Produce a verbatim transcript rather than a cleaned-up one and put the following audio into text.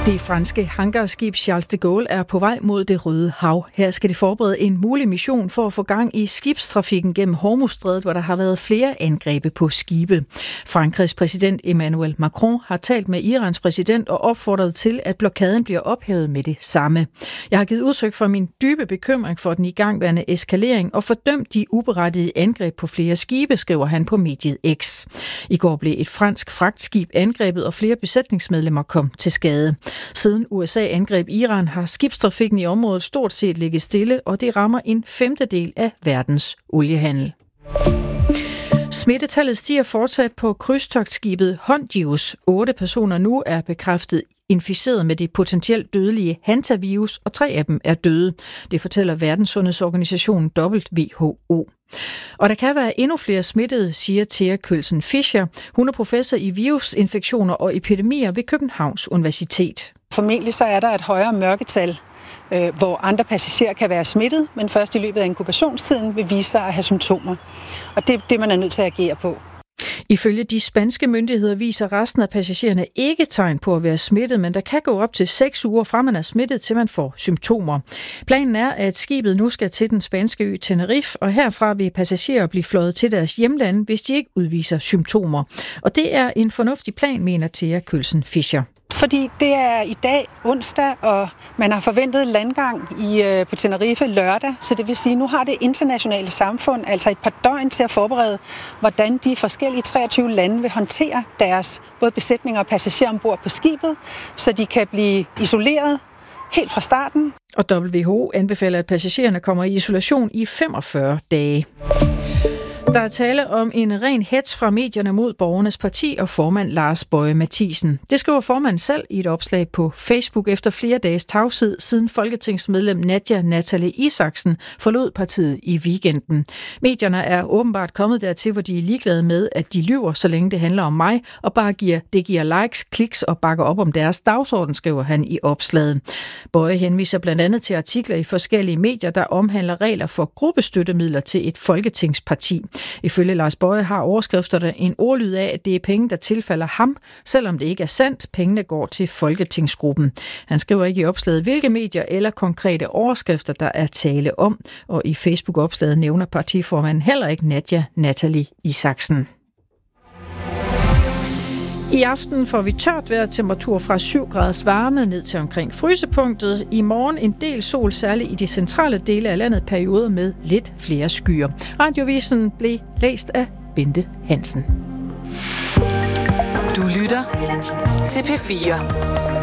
Det franske hangarskib Charles de Gaulle er på vej mod det Røde Hav. Her skal det forberede en mulig mission for at få gang i skibstrafikken gennem Hormuzstrædet, hvor der har været flere angreb på skibe. Frankrigs præsident Emmanuel Macron har talt med Irans præsident og opfordret til, at blokaden bliver ophævet med det samme. Jeg har givet udtryk for min dybe bekymring for den igangværende eskalering og fordømt de uberettigede angreb på flere skibe, skriver han på mediet X. I går blev et fransk fragtskib angrebet, og flere besætningsmedlemmer kom til skade. Siden U S A angreb Iran, har skibstrafikken i området stort set ligget stille, og det rammer en femtedel af verdens oliehandel. Smittetallet stiger fortsat på krydstogtskibet Hondius. Otte personer nu er bekræftet inficeret med det potentielt dødelige hantavirus, og tre af dem er døde. Det fortæller Verdenssundhedsorganisationen W H O. Og der kan være endnu flere smittede, siger Thea Kølsen Fischer. Hun er professor i virusinfektioner og epidemier ved Københavns Universitet. Formentlig så er der et højere mørketal, øh, hvor andre passagerer kan være smittet, men først i løbet af inkubationstiden vil vise sig at have symptomer. Og det er det, man er nødt til at agere på. Ifølge de spanske myndigheder viser resten af passagererne ikke tegn på at være smittet, men der kan gå op til seks uger fra man er smittet, til man får symptomer. Planen er, at skibet nu skal til den spanske ø Tenerife, og herfra vil passagerer blive fløjet til deres hjemlande, hvis de ikke udviser symptomer. Og det er en fornuftig plan, mener Thea Kølsen Fischer. Fordi det er i dag onsdag, og man har forventet landgang i, på Tenerife lørdag, så det vil sige, at nu har det internationale samfund altså et par døgn til at forberede, hvordan de forskellige treogtyve lande vil håndtere deres både besætninger og passagerer ombord på skibet, så de kan blive isoleret helt fra starten. Og W H O anbefaler, at passagererne kommer i isolation i femogfyrre dage. Der er tale om en ren hets fra medierne mod Borgernes Parti og formand Lars Boje Mathiesen. Det skriver formanden selv i et opslag på Facebook efter flere dages tavshed, siden folketingsmedlem Nadja Natalie Isaksen forlod partiet i weekenden. Medierne er åbenbart kommet dertil, hvor de er ligeglade med, at de lyver, så længe det handler om mig, og bare giver, det giver likes, kliks og bakker op om deres dagsorden, skriver han i opslaget. Boje henviser blandt andet til artikler i forskellige medier, der omhandler regler for gruppestøttemidler til et folketingsparti. Ifølge Lars Boje har overskrifterne en ordlyd af, at det er penge, der tilfalder ham, selvom det ikke er sandt. Pengene går til folketingsgruppen. Han skriver ikke i opslaget, hvilke medier eller konkrete overskrifter, der er tale om. Og i Facebook-opslaget nævner partiformanden heller ikke Nadja Natalie Isaksen. I aften får vi tørt vejr, temperatur fra syv graders varme ned til omkring frysepunktet. I morgen en del sol, særligt i de centrale dele af landet, perioder med lidt flere skyer. Radiovisen blev læst af Bente Hansen. Du lytter til P fire.